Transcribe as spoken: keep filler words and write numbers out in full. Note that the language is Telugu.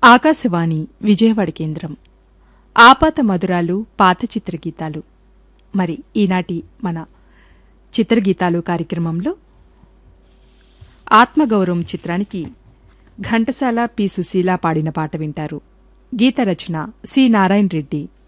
ఆకాశవాణి విజయవాడ కేంద్రం ఆపాత మధురాలు పాత చిత్రగీతాలు. మరి ఈనాటి మన చిత్రగీతాలు కార్యక్రమంలో ఆత్మగౌరవం చిత్రానికి ఘంటసాల పి సుశీల పాడిన పాట వింటారు. గీత రచన సి నారాయణ రెడ్డి.